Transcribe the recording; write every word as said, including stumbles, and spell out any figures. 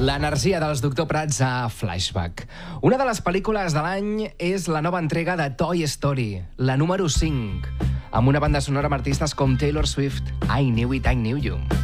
L'energia dels Doctor Prats a Flashback. Una de les pel·lícules de l'any és la nova entrega de Toy Story, la número cinc, amb una banda sonora amb artistes com Taylor Swift, I Knew It, I Knew You.